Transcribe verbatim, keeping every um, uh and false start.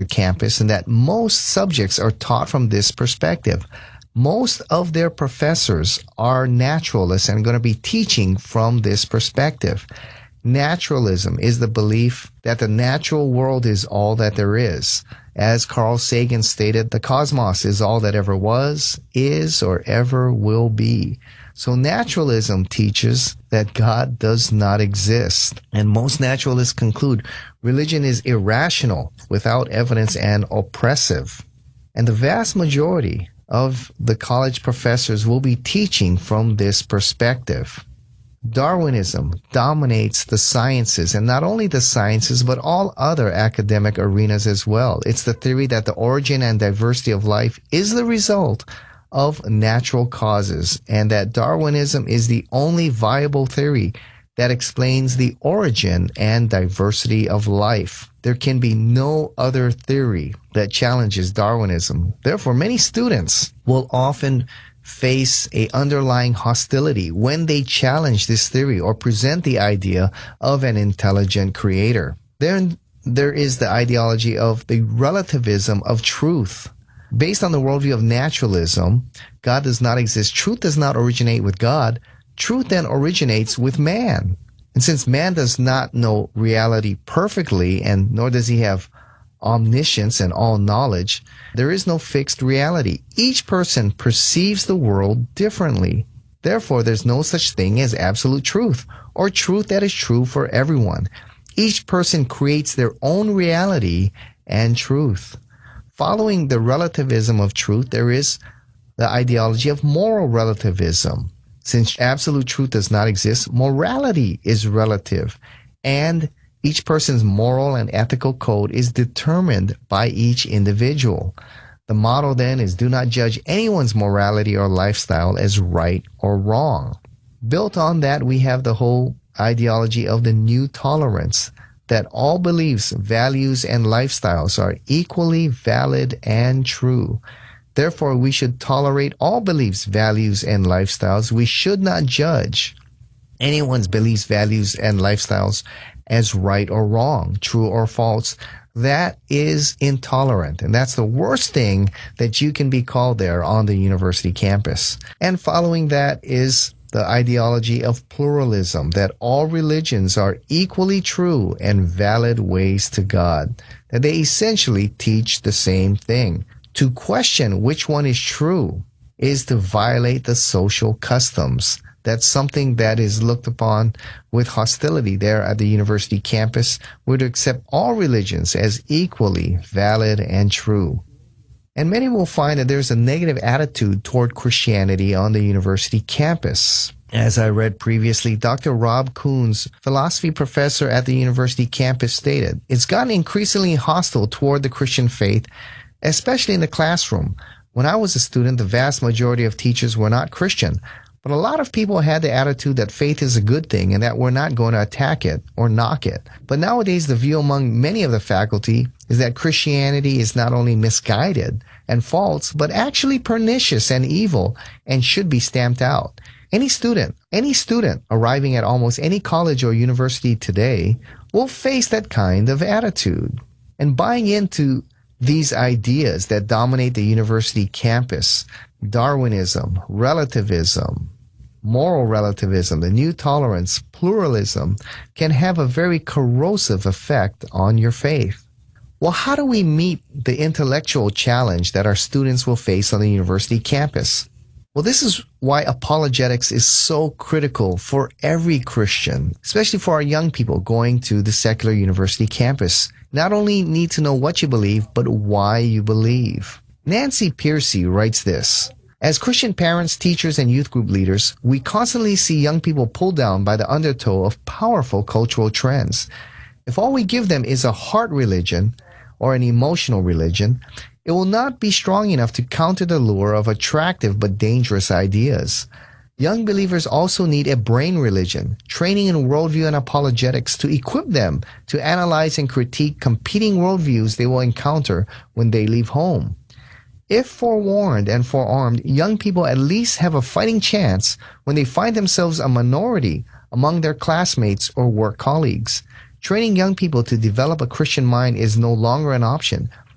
campus and that most subjects are taught from this perspective. Most of their professors are naturalists and are going to be teaching from this perspective. Naturalism is the belief that the natural world is all that there is. As Carl Sagan stated, the cosmos is all that ever was, is, or ever will be. So naturalism teaches that God does not exist. And most naturalists conclude religion is irrational, without evidence, and oppressive. And the vast majority of the college professors will be teaching from this perspective. Darwinism dominates the sciences, and not only the sciences, but all other academic arenas as well. It's the theory that the origin and diversity of life is the result of natural causes, and that Darwinism is the only viable theory that explains the origin and diversity of life. There can be no other theory that challenges Darwinism. Therefore, many students will often face a underlying hostility when they challenge this theory or present the idea of an intelligent creator. Then there is the ideology of the relativism of truth. Based on the worldview of naturalism, God does not exist. Truth does not originate with God. Truth then originates with man. And since man does not know reality perfectly, and nor does he have omniscience and all knowledge, there is no fixed reality. Each person perceives the world differently. Therefore, there's no such thing as absolute truth or truth that is true for everyone. Each person creates their own reality and truth. Following the relativism of truth, there is the ideology of moral relativism. Since absolute truth does not exist, morality is relative, and each person's moral and ethical code is determined by each individual. The motto then is do not judge anyone's morality or lifestyle as right or wrong. Built on that, we have the whole ideology of the new tolerance, that all beliefs, values, and lifestyles are equally valid and true. Therefore, we should tolerate all beliefs, values, and lifestyles. We should not judge anyone's beliefs, values, and lifestyles as right or wrong, true or false. That is intolerant, and that's the worst thing that you can be called there on the university campus. And following that is the ideology of pluralism, that all religions are equally true and valid ways to God, that they essentially teach the same thing. To question which one is true is to violate the social customs. That's something that is looked upon with hostility there at the university campus. We're to accept all religions as equally valid and true. And many will find that there's a negative attitude toward Christianity on the university campus. As I read previously, Doctor Rob Coons, philosophy professor at the university campus, stated, "It's gotten increasingly hostile toward the Christian faith, especially in the classroom. When I was a student, the vast majority of teachers were not Christian. But a lot of people had the attitude that faith is a good thing and that we're not going to attack it or knock it. But nowadays, the view among many of the faculty is that Christianity is not only misguided and false, but actually pernicious and evil and should be stamped out. Any student, any student arriving at almost any college or university today will face that kind of attitude. And buying into these ideas that dominate the university campus, Darwinism, relativism, moral relativism, the new tolerance, pluralism, can have a very corrosive effect on your faith. Well, how do we meet the intellectual challenge that our students will face on the university campus? Well, this is why apologetics is so critical for every Christian, especially for our young people going to the secular university campus. Not only need to know what you believe, but why you believe. Nancy Pearcey writes this, "As Christian parents, teachers, and youth group leaders, we constantly see young people pulled down by the undertow of powerful cultural trends. If all we give them is a heart religion or an emotional religion, it will not be strong enough to counter the lure of attractive but dangerous ideas. Young believers also need a brain religion, training in worldview and apologetics to equip them to analyze and critique competing worldviews they will encounter when they leave home. If forewarned and forearmed, young people at least have a fighting chance when they find themselves a minority among their classmates or work colleagues. Training young people to develop a Christian mind is no longer an option,